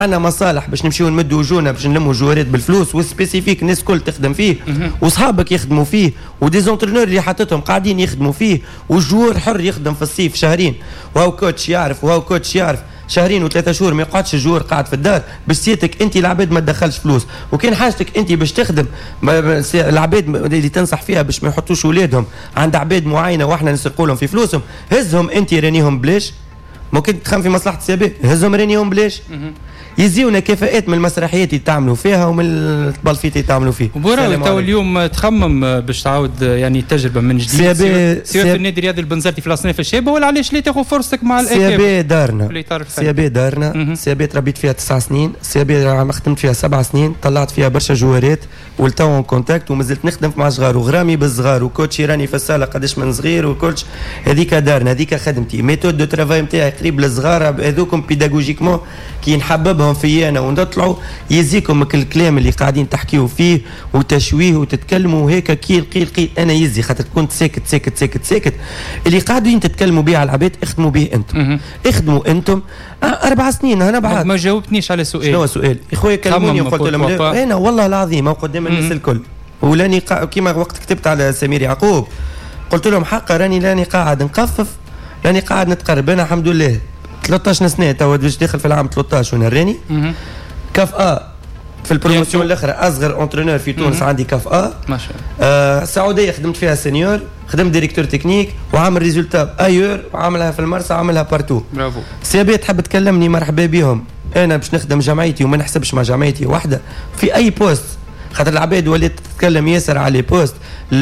عندنا مصالح باش نمشيو نمدوا وجونا باش نلموا جوارات بالفلوس وسبيسيفيك الناس كل تخدم فيه وصحابك يخدموا فيه وديزونترينور اللي حاطتهم قاعدين يخدموا فيه والجوار حر يخدم في الصيف شهرين وهو كوتش يعرف وهو كوتش يعرف شهرين وثلاثة شهور ما يقعدش الجوار قاعد في الدار باش سيتك انت العباد ما تدخلش فلوس وكان حاجتك انت باش تخدم العباد اللي تنصح فيها باش ما يحطوش ولادهم عند عباد معينه واحنا نسرقوا لهم في فلوسهم هزهم انت رانيهم بلاش ممكن تخم في مصلحه السيابي هزهم رانيهم بلاش يزيونا كفاءات من المسرحيات اللي تعملوا فيها ومن البلفيت اللي تعملوا فيه. وبورا تو اليوم تخمم باش تعاود يعني تجربه من جديد سواء في النادي الرياضي البنزرتي في الاصناف الشابه ولا علاش لا تاخذ فرصتك مع الاكاديميه. سيابي دارنا سيابي دارنا سيابي تربيت فيها 9 سنين سيابي خدمت فيها 7 سنين طلعت فيها برشا جوارات ولتو اون كونتاكت ومازلت نخدم مع صغار وغرامي بالصغار وكوتشي راني في الصاله قداش من صغير وكلش هذيك دارنا هذيك خدمتي ميثود دو ترافاي نتاعي قريب للصغار هذوكم بيداغوجيكمون كي نحببهم في انا ونطلعوا يزيكم الكلام اللي قاعدين تحكيوا فيه وتشويه وتتكلموا هيك قيل انا يزي خاطر كنت ساكت اللي قاعدين تتكلموا به على العباد اخدموا به انتم اخدموا انتم 4 سنين انا بعد ما جاوبتنيش على سؤال. شنو سؤال اخويا كلموني وقلت لهم انا والله العظيم او قدام الناس الكل ولاني كيما وقت كتبت على سمير يعقوب قلت لهم حق راني قاعد نخفف راني قاعد نتقرب انا الحمد لله 13 سنه تو باش داخل في العام 13 ونراني كاف في البروموسيون الاخرى اصغر انترينور في تونس عندي كاف ما شاء الله. السعوديه خدمت فيها سينيور خدمت ديريكتور تكنيك وعامل ريزولتا ايور وعاملها في المرسى وعاملها بارتو. برافو. سيابي تحب تكلمني مرحبا بهم انا باش نخدم جمعيتي وما نحسبش مع جمعيتي واحده في اي بوست خاطر العباد ولات تتكلم ياسر على لي بوست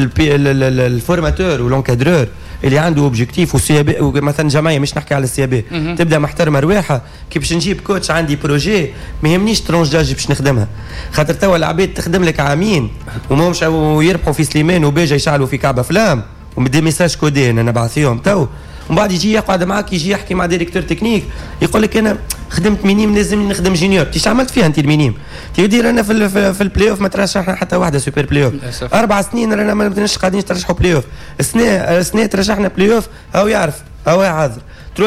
الفورماتور والانكادرور اللي عنده اوبجيكتيف وسيابي مثلا جمعيه مش نحكي على السيابي تبدا محترمه رواحه كي باش نجيب كوتش عندي بروجي ما يهمنيش ترونج داج باش نخدمها خاطر توا العباد تخدم لك عامين وماهمش ويربحوا في سليمان وباجا يشعلوا في كعبه فلام ومدي ميساج كودين انا بعثيهم تو ومن بعد يجي يقعد معاك يجي يحكي مع ديريكتور تكنيك يقول لك انا خدمت مينيم لازم نخدم جونيور تيش عملت فيها انت المينيم تيدير انا في البلاي اوف ما ترشحنا حتى واحده سوبر بلاي اوف 4 سنين رانا ما بدناش قاعدين نترشحوا بلاي اوف السنه ترشحنا بلاي اوف او يعرف او عاذر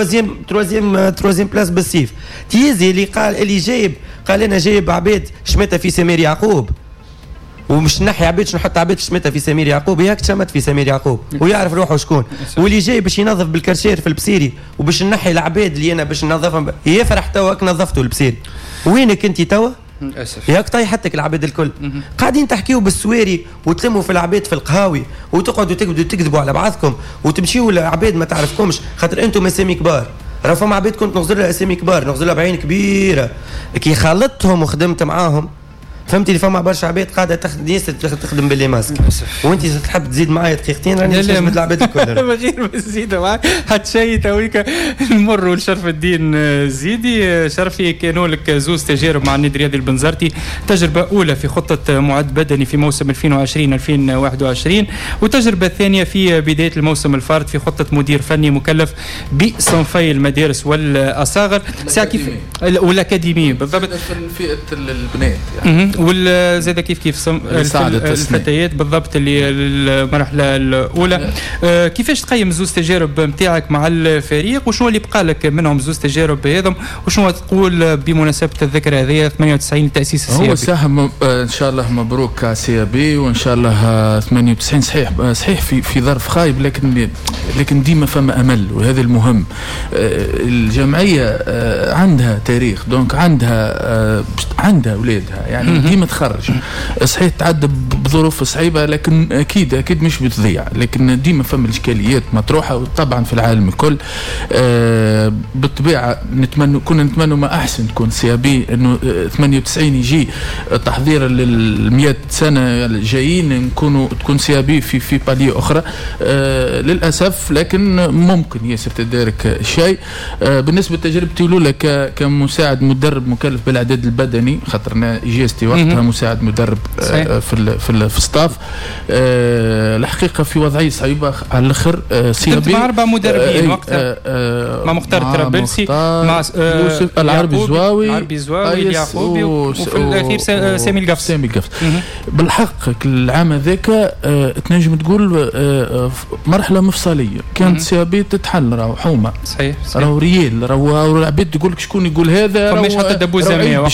تروزيام بلاس بالسيف تيزي اللي جايب قال انا جايب عباد شمتها في سمير يعقوب ومش نحي عباد نحط عباد شمتها في سمير يعقوب ياك تشمت في سمير يعقوب ويعرف روحه شكون واللي جاي باش ينظف بالكرشير في البسيري وباش نحي العباد اللي انا باش ننظفهم يفرح تواك نظفته البسيري وينك انت توا للاسف ياك طيحتك العباد الكل قاعدين تحكيوا بالسواري وتلموا في العباد في القهاوي وتقعدوا تكذبوا على بعضكم وتمشيوا لعباد ما تعرفكمش خاطر انتم اسامي كبار راه فما عباد كنت نغزر لها اسامي كبار نغزر لها بعين كبيره كي خلطتهم وخدمت معاهم فهمتي اللي فما برشا عباد قاعده تخدم باللي ماسك وانت تحب تزيد معايا دقيقتين راني نجم نمد العباد الكل غير نزيد معاك حتى شيء تويك نمروا لشرف الدين الزيدي. شرفي كانوا لك زوز تجارب مع النادي الرياضي البنزرتي تجربه اولى في خطه معد بدني في موسم 2020-2021 وتجربه ثانيه في بدايه الموسم الفارط في خطه مدير فني مكلف بصنفي المدارس والاصاغر ساعه كيف والاكاديميه بالضبط فئه البنات يعني والزاده كيف الفتيات بالضبط اللي المرحله الاولى. كيفاش تقيم زوز تجارب نتاعك مع الفريق وشنو اللي بقى لك منهم زوز تجارب هذم وشنو تقول بمناسبه الذكرى هذه 98 تاسيس السي هو ساهم ان شاء الله مبروك سي بي وان شاء الله 98 صحيح في ظرف خايب لكن ديما فما امل وهذا المهم. الجمعيه عندها تاريخ دونك عندها اولادها يعني ديما تخرج صحيح تعدى بظروف صعيبه لكن اكيد مش بتضيع لكن ديما فما الاشكاليات مطروحه وطبعا في العالم الكل. بالطبيعه كنا نتمنى ما احسن تكون سي بي انه 98 يجي تحضيرا لل100 سنه الجايين تكون سي بي في باليه اخرى للاسف لكن ممكن ياسر تدارك شيء. بالنسبه لتجربتي الاولى كمساعد مدرب مكلف بالاعداد البدني الثاني خاطر اجازتي وقتها مساعد مدرب في الستاف. الحقيقه في وضعيه صعيبه على الاخر. كنت مع 4 مدربين وقتها مع مختار الترابلسي مع يوسف العربي الزواوي اليعقوبي وفي الاخير سامي القفص. بالحق العام هذاك تنجم تقول مرحله مفصليه كانت سيابي تتحل راهو حومه صحيح راهو ريال راهو العباد تقول لك شكون يقول هذا فماش حتى دبوزه